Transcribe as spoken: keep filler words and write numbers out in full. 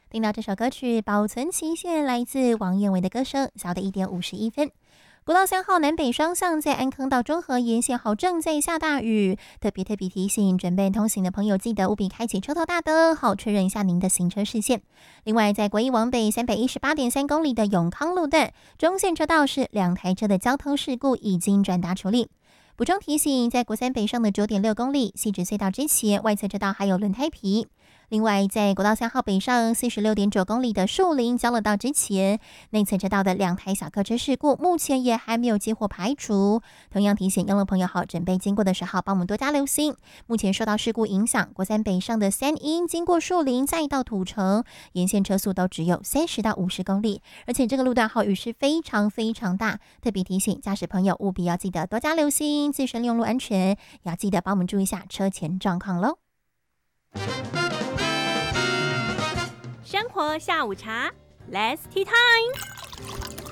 听到这首歌曲《保存期限》来自王彦伟的歌声，小的一点五十一分。国道三号南北双向在安坑到中和沿线好正在下大雨，特别特别提醒准备通行的朋友，记得务必开启车头大灯，好确认一下您的行车视线。另外，在国一往北三百一十八点三公里的永康路段中线车道是两台车的交通事故已经转达处理。补充提醒，在国三北上的九点六公里汐止隧道之前，外侧车道还有轮胎皮。另外，在国道三号北上四十六点九公里的树林交流道之前，内侧车道的两台小客车事故，目前也还没有接获排除。同样提醒用路朋友好，准备经过的时候，帮我们多加留心。目前受到事故影响，国三北上的三鶯经过树林再到土城，沿线车速都只有三十到五十公里，而且这个路段好雨势非常非常大，特别提醒驾驶朋友务必要记得多加留心，自身用路安全，也要记得帮我们注意一下车前状况喽。 生活下午茶 ，Let's Tea Time。